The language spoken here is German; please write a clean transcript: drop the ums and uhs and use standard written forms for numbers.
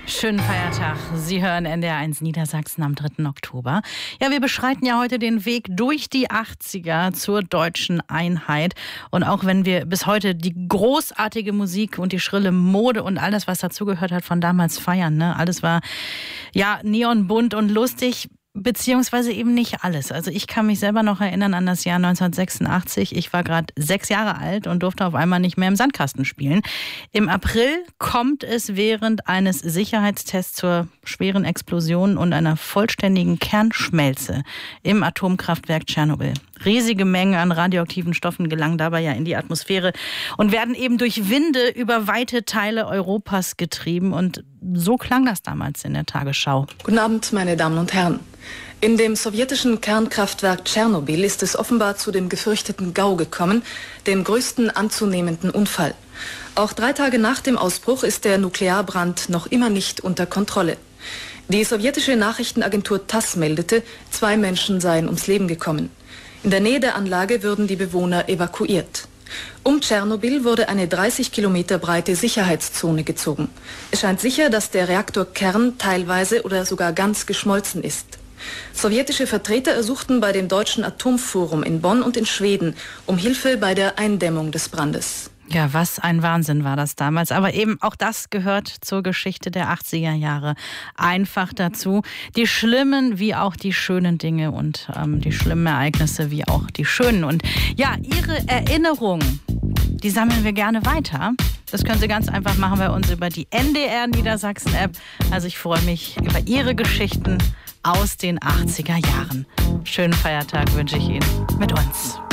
Schönen Feiertag. Sie hören NDR1 Niedersachsen am 3. Oktober. Ja, wir beschreiten ja heute den Weg durch die 80er zur deutschen Einheit. Und auch wenn wir bis heute die großartige Musik und die schrille Mode und alles, was dazugehört hat, von damals feiern, ne? Alles war ja neonbunt und lustig. Beziehungsweise eben nicht alles. Also ich kann mich selber noch erinnern an das Jahr 1986. Ich war gerade 6 Jahre alt und durfte auf einmal nicht mehr im Sandkasten spielen. Im April kommt es während eines Sicherheitstests zur schweren Explosion und einer vollständigen Kernschmelze im Atomkraftwerk Tschernobyl. Riesige Mengen an radioaktiven Stoffen gelangen dabei ja in die Atmosphäre und werden eben durch Winde über weite Teile Europas getrieben. Und so klang das damals in der Tagesschau. Guten Abend, meine Damen und Herren. In dem sowjetischen Kernkraftwerk Tschernobyl ist es offenbar zu dem gefürchteten GAU gekommen, dem größten anzunehmenden Unfall. Auch 3 Tage nach dem Ausbruch ist der Nuklearbrand noch immer nicht unter Kontrolle. Die sowjetische Nachrichtenagentur TASS meldete, 2 Menschen seien ums Leben gekommen. In der Nähe der Anlage würden die Bewohner evakuiert. Um Tschernobyl wurde eine 30 Kilometer breite Sicherheitszone gezogen. Es scheint sicher, dass der Reaktorkern teilweise oder sogar ganz geschmolzen ist. Sowjetische Vertreter ersuchten bei dem Deutschen Atomforum in Bonn und in Schweden um Hilfe bei der Eindämmung des Brandes. Ja, was ein Wahnsinn war das damals. Aber eben auch das gehört zur Geschichte der 80er Jahre einfach dazu. Die schlimmen wie auch die schönen Dinge und die schlimmen Ereignisse wie auch die schönen. Und ja, Ihre Erinnerungen, die sammeln wir gerne weiter. Das können Sie ganz einfach machen bei uns über die NDR Niedersachsen App. Also ich freue mich über Ihre Geschichten aus den 80er Jahren. Schönen Feiertag wünsche ich Ihnen mit uns.